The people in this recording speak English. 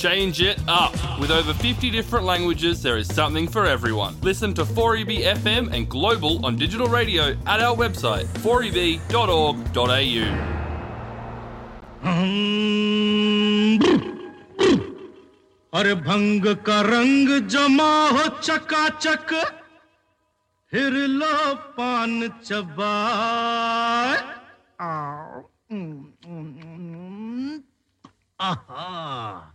Change it up. With over 50 different languages, there is something for everyone. Listen to 4EB FM and Global on digital radio at our website, 4eb.org.au. अरे भंग का रंग जमा हो चकाचक फिर लो पान चबाए आहा